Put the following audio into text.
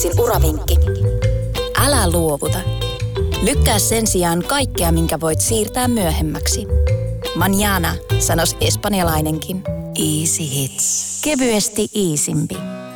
Uravinkki. Älä luovuta. Lykkää sen sijaan kaikkea, minkä voit siirtää myöhemmäksi. Mañana, sanos espanjalainenkin. Easy hits. Kevyesti easympi.